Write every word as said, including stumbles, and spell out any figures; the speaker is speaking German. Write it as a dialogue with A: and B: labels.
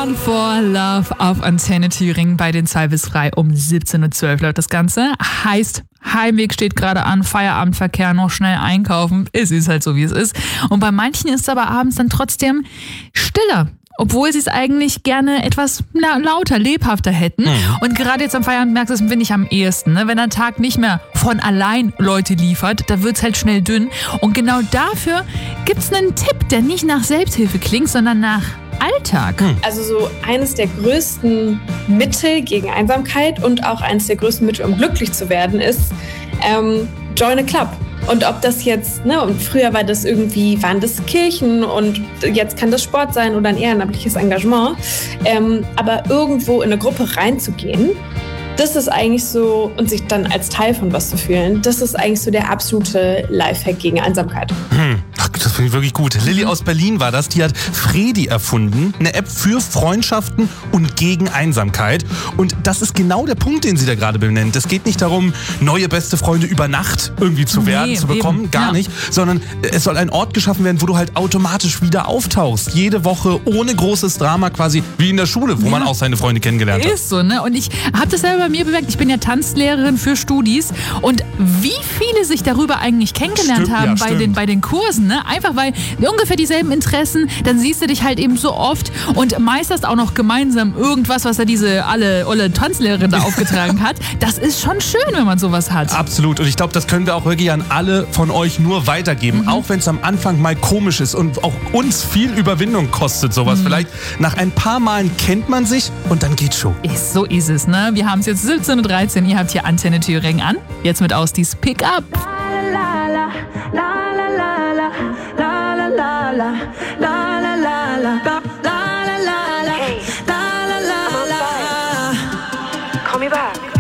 A: Song for Love auf Antenne Thüringen bei den zwei bis drei um siebzehn Uhr zwölf läuft das Ganze. Heißt, Heimweg steht gerade an, Feierabendverkehr, noch schnell einkaufen. Es ist halt so, wie es ist. Und bei manchen ist es aber abends dann trotzdem stiller. Obwohl sie es eigentlich gerne etwas lauter, lebhafter hätten. Mhm. Und gerade jetzt am Feierabend merkst du es, finde ich, am ehesten. Ne? Wenn der Tag nicht mehr von allein Leute liefert, da wird es halt schnell dünn. Und genau dafür gibt es einen Tipp, der nicht nach Selbsthilfe klingt, sondern nach Alltag. Mhm.
B: Also so eines der größten Mittel gegen Einsamkeit und auch eines der größten Mittel, um glücklich zu werden, ist ähm, join a club. Und ob das jetzt, ne, und früher war das irgendwie, waren das Kirchen und jetzt kann das Sport sein oder ein ehrenamtliches Engagement. Ähm, aber irgendwo in eine Gruppe reinzugehen, das ist eigentlich so, und sich dann als Teil von was zu fühlen, das ist eigentlich so der absolute Lifehack gegen Einsamkeit.
C: Hm. Ach, das finde ich wirklich gut. Lilly aus Berlin war das, die hat Fredi erfunden, eine App für Freundschaften und gegen Einsamkeit. Und das ist genau der Punkt, den sie da gerade benennt. Es geht nicht darum, neue beste Freunde über Nacht irgendwie zu werden, nee, zu bekommen, eben. gar ja. nicht, sondern es soll ein Ort geschaffen werden, wo du halt automatisch wieder auftauchst. Jede Woche ohne großes Drama, quasi wie in der Schule, wo ja. man auch seine Freunde kennengelernt hat.
A: Ist so, ne? Und ich habe das selber bei mir bemerkt. Ich bin ja Tanzlehrerin für Studis und wie viele sich darüber eigentlich kennengelernt stimmt, haben ja, bei, den, bei den Kursen, ne? Einfach weil ungefähr dieselben Interessen, dann siehst du dich halt eben so oft und meisterst auch noch gemeinsam irgendwas, was da diese alle olle Tanzlehrerin da aufgetragen hat. Das ist schon schön, wenn man sowas hat.
C: Absolut, und ich glaube, das können wir auch wirklich an alle von euch nur weitergeben, mhm. auch wenn es am Anfang mal komisch ist und auch uns viel Überwindung kostet sowas. Mhm. Vielleicht nach ein paar Malen kennt man sich und dann geht's schon.
A: Ist, so ist es, ne? Wir haben es jetzt siebzehn Uhr dreizehn, ihr habt hier Antenne Thüringen an. Jetzt mit Austis Pick Up.
D: Hey, call me back.